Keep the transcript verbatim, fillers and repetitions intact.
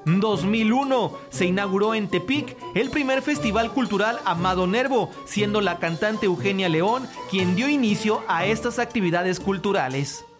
dos mil uno se inauguró en Tepic el primer festival cultural Amado Nervo, siendo la cantante Eugenia León quien dio inicio a estas actividades culturales.